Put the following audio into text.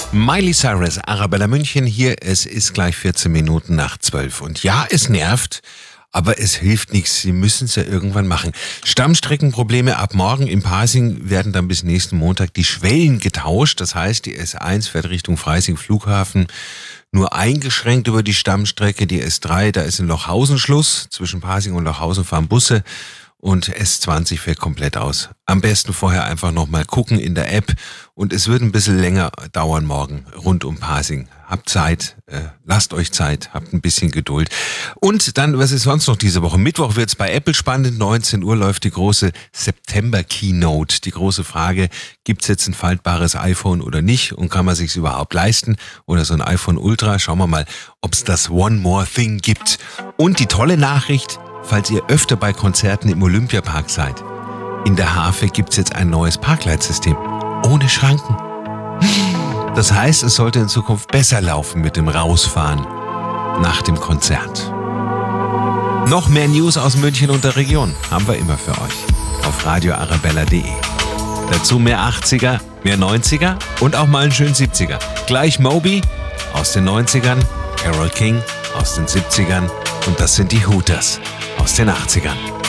Miley Cyrus, Arabella München hier. Es ist gleich 14 Minuten nach 12. Und ja, es nervt, aber es hilft nichts. Sie müssen es ja irgendwann machen. Stammstreckenprobleme ab morgen in Pasing werden dann bis nächsten Montag die Schwellen getauscht. Das heißt, die S1 fährt Richtung Freising Flughafen nur eingeschränkt über die Stammstrecke. Die S3, da ist in Lochhausen Schluss. Zwischen Pasing und Lochhausen fahren Busse. Und S20 fällt komplett aus. Am besten vorher einfach nochmal gucken in der App. Und es wird ein bisschen länger dauern morgen rund um Pasing. Habt Zeit, lasst euch Zeit, habt ein bisschen Geduld. Und dann, was ist sonst noch diese Woche? Mittwoch wird's bei Apple spannend. 19 Uhr läuft die große September-Keynote. Die große Frage, gibt's jetzt ein faltbares iPhone oder nicht? Und kann man sich's überhaupt leisten? Oder so ein iPhone Ultra? Schauen wir mal, ob's das One More Thing gibt. Und die tolle Nachricht, falls ihr öfter bei Konzerten im Olympiapark seid. In der Harfe gibt's jetzt ein neues Parkleitsystem. Ohne Schranken. Das heißt, es sollte in Zukunft besser laufen mit dem Rausfahren nach dem Konzert. Noch mehr News aus München und der Region haben wir immer für euch auf radioarabella.de. Dazu mehr 80er, mehr 90er und auch mal einen schönen 70er. Gleich Moby aus den 90ern, Carole King aus den 70ern und das sind die Hooters aus den 80ern.